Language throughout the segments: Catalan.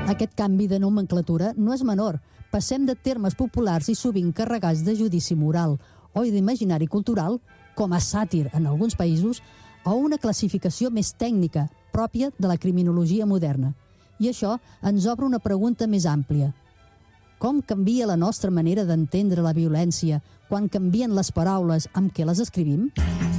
Aquest canvi de nomenclatura no és menor. Passem de termes populars i sovint carregats de judici moral o d'imaginari cultural, com a sàtir en alguns països, a una classificació més tècnica, pròpia de la criminologia moderna. I això ens obre una pregunta més àmplia. Com canvia la nostra manera d'entendre la violència quan canvien les paraules amb què les escrivim?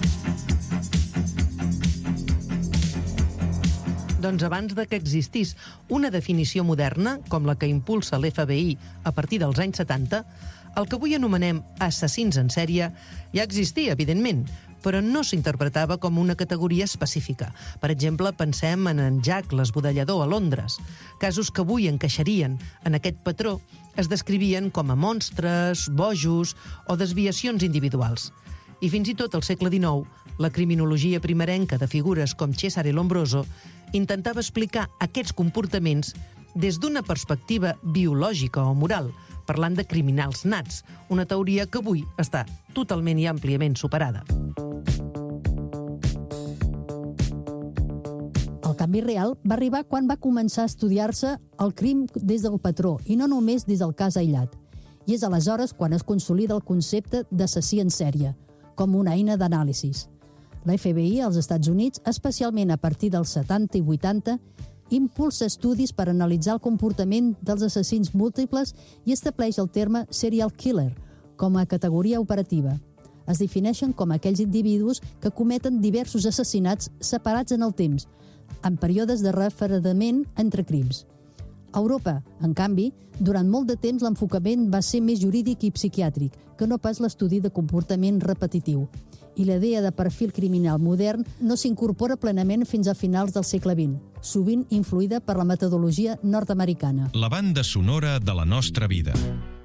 Doncs abans de que existís una definició moderna, com la que impulsa l'FBI a partir dels anys 70, el que avui anomenem assassins en sèrie ja existia, evidentment, però no s'interpretava com una categoria específica. Per exemple, pensem en Jack l'esbudellador a Londres. Casos que avui encaixarien en aquest patró es descrivien com a monstres, bojos o desviacions individuals. I fins i tot al segle XIX, la criminologia primerenca de figures com Cesare Lombroso intentava explicar aquests comportaments des d'una perspectiva biològica o moral, parlant de criminals nats, una teoria que avui està totalment i àmpliament superada. El canvi real va arribar quan va començar a estudiar-se el crim des del patró i no només des del cas aïllat. I és aleshores quan es consolida el concepte d'assassí en sèrie, com una eina d'anàlisis. La FBI als Estats Units, especialment a partir dels 70 i 80, impulsa estudis per analitzar el comportament dels assassins múltiples i estableix el terme serial killer com a categoria operativa. Es defineixen com aquells individus que cometen diversos assassinats separats en el temps, en períodes de refredament entre crims. A Europa, en canvi, durant molt de temps l'enfocament va ser més jurídic i psiquiàtric que no pas l'estudi de comportament repetitiu. I la idea de perfil criminal modern no s'incorpora plenament fins a finals del segle XX, sovint influïda per la metodologia nord-americana. La banda sonora de la nostra vida.